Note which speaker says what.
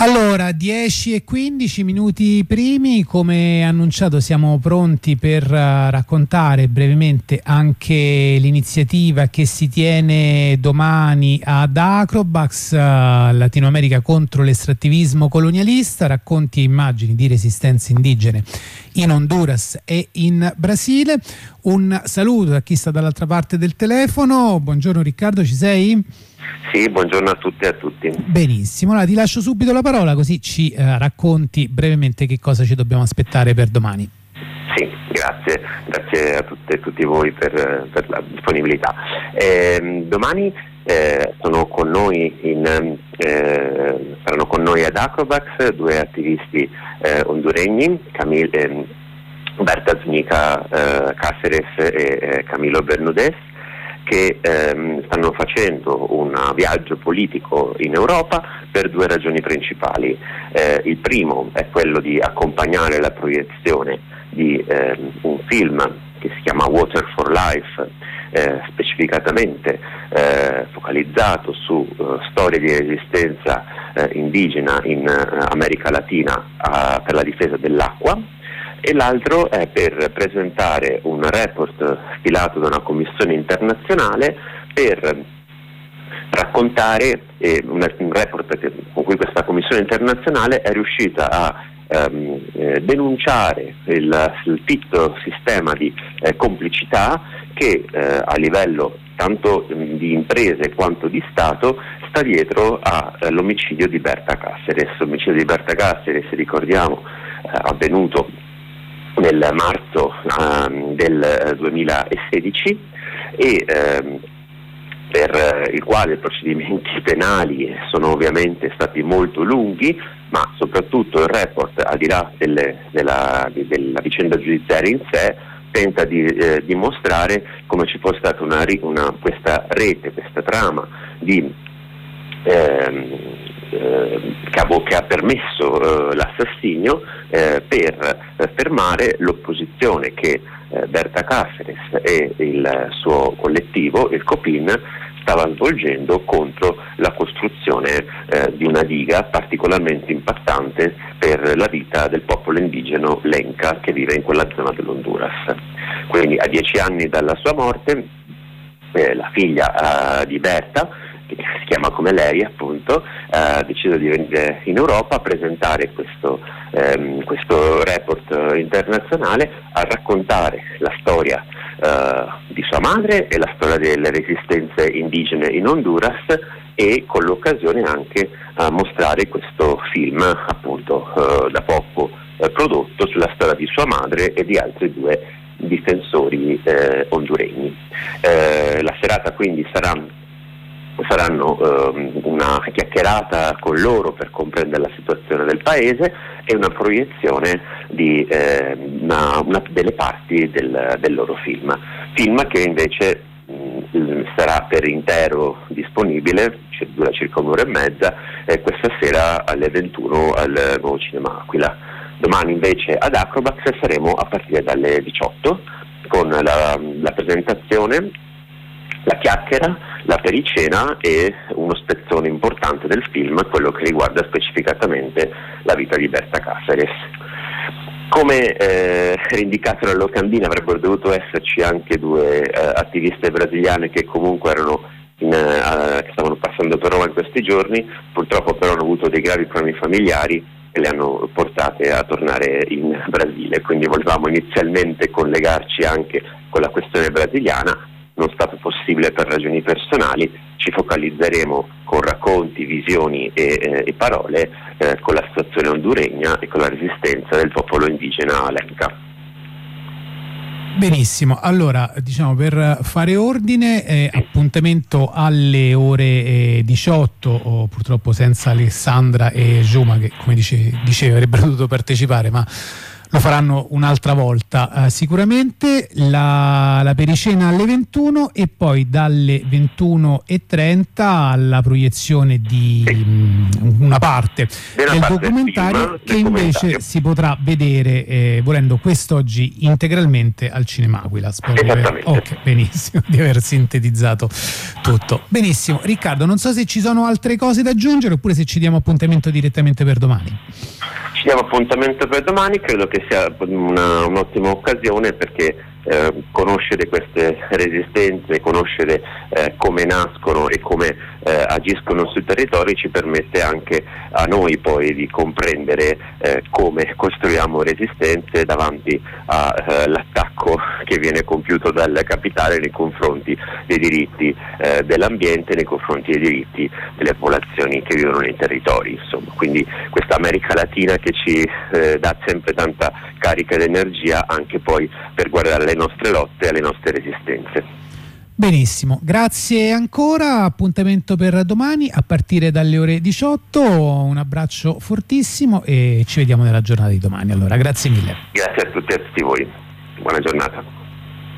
Speaker 1: Allora, 10:15 minuti primi, come annunciato siamo pronti per raccontare brevemente anche l'iniziativa che si tiene domani ad Acrobax, Latino America contro l'estrattivismo colonialista, racconti e immagini di resistenze indigene in Honduras e in Brasile. Un saluto a chi sta dall'altra parte del telefono. Buongiorno Riccardo, ci sei?
Speaker 2: Sì, buongiorno a tutte e a tutti.
Speaker 1: Benissimo, allora ti lascio subito la parola così ci racconti brevemente che cosa ci dobbiamo aspettare per domani.
Speaker 2: Sì, grazie a tutte e tutti voi per la disponibilità. Domani saranno con noi ad Acrobax due attivisti honduregni, Berta Zúñiga Cáceres e Camilo Bermúdez, che stanno facendo un viaggio politico in Europa per due ragioni principali. Il primo è quello di accompagnare la proiezione di un film che si chiama Water for Life, specificatamente focalizzato su storie di resistenza indigena in America Latina per la difesa dell'acqua. E l'altro è per presentare un report stilato da una commissione internazionale per raccontare un report con cui questa commissione internazionale è riuscita a denunciare il fitto sistema di complicità che a livello tanto di imprese quanto di Stato sta dietro all'omicidio di Berta Cáceres. L'omicidio di Berta Cáceres, ricordiamo, avvenuto nel marzo del 2016 e per il quale i procedimenti penali sono ovviamente stati molto lunghi, ma soprattutto il report, al di là della vicenda giudiziaria in sé, tenta di dimostrare come ci fosse stata questa rete, questa trama di che ha permesso l'assassinio per fermare l'opposizione che Berta Cáceres e il suo collettivo, il COPIN, stava svolgendo contro la costruzione di una diga particolarmente impattante per la vita del popolo indigeno Lenca che vive in quella zona dell'Honduras. Quindi a 10 anni dalla sua morte la figlia di Berta, che si chiama come lei appunto, ha deciso di venire in Europa a presentare questo report internazionale, a raccontare la storia di sua madre e la storia delle resistenze indigene in Honduras, e con l'occasione anche a mostrare questo film appunto da poco prodotto sulla storia di sua madre e di altri due difensori honduregni. La serata quindi saranno una chiacchierata con loro per comprendere la situazione del paese e una proiezione di una delle parti del loro film che invece sarà per intero disponibile, dura circa un'ora e mezza, questa sera alle 21 al Nuovo Cinema Aquila. Domani invece ad Acrobax saremo a partire dalle 18 con la presentazione, la chiacchiera, la pericena e uno spezzone importante del film, quello che riguarda specificatamente la vita di Berta Cáceres. Come indicato nella locandina, avrebbero dovuto esserci anche due attiviste brasiliane che comunque erano che stavano passando per Roma in questi giorni, purtroppo però hanno avuto dei gravi problemi familiari che le hanno portate a tornare in Brasile, quindi volevamo inizialmente collegarci anche con la questione brasiliana. Non è stato possibile per ragioni personali, ci focalizzeremo con racconti, visioni e parole con la situazione honduregna e con la resistenza del popolo indigena Lenca.
Speaker 1: Benissimo, allora diciamo per fare ordine, appuntamento alle ore 18, purtroppo senza Alessandra e Giuma che come dicevi avrebbero dovuto partecipare, ma Lo faranno un'altra volta sicuramente. La pericena alle 21 e poi dalle 21:30 la proiezione di una parte del documentario che invece si potrà vedere volendo quest'oggi integralmente al Cinema Aquila. Ok, benissimo, di aver sintetizzato tutto. Benissimo, Riccardo, non so se ci sono altre cose da aggiungere oppure se ci diamo appuntamento direttamente per domani.
Speaker 2: Ci diamo appuntamento per domani, credo che sia un'ottima occasione perché conoscere queste resistenze, conoscere come nascono e come agiscono sui territori ci permette anche a noi poi di comprendere come costruiamo resistenze davanti all'attacco che viene compiuto dal capitale nei confronti dei diritti dell'ambiente, nei confronti dei diritti delle popolazioni che vivono nei territori. Insomma, quindi questa America Latina che ci dà sempre tanta carica ed energia anche poi per guardare alle nostre lotte e alle nostre resistenze.
Speaker 1: Benissimo, grazie ancora, appuntamento per domani a partire dalle ore 18, un abbraccio fortissimo e ci vediamo nella giornata di domani. Allora, grazie mille.
Speaker 2: Grazie a tutti e a tutti voi, buona giornata.